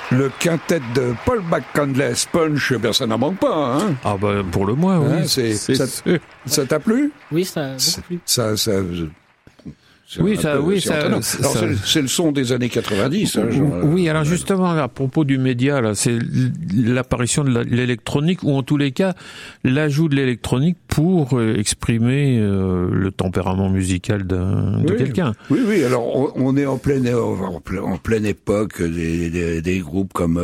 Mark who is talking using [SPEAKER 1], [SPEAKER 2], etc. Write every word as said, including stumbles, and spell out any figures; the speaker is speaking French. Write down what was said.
[SPEAKER 1] Le quintet de Paul McCandless, Punch, ben ça n'en manque pas, hein.
[SPEAKER 2] Ah bah pour le moins, oui.
[SPEAKER 1] Hein, c'est,
[SPEAKER 2] c'est
[SPEAKER 1] ça, ça t'a plu?
[SPEAKER 3] Oui, ça a beaucoup plu.
[SPEAKER 1] Ça, ça, c'est
[SPEAKER 2] oui, ça, oui, ça,
[SPEAKER 1] alors,
[SPEAKER 2] ça,
[SPEAKER 1] c'est, le, c'est le son des années quatre-vingt-dix. Hein, genre,
[SPEAKER 2] oui, alors justement, à propos du média, là, c'est l'apparition de l'électronique, ou en tous les cas, l'ajout de l'électronique pour exprimer euh, le tempérament musical d'un, de
[SPEAKER 1] oui,
[SPEAKER 2] quelqu'un.
[SPEAKER 1] Oui, oui, alors on, on est en pleine, en pleine époque des, des, des groupes comme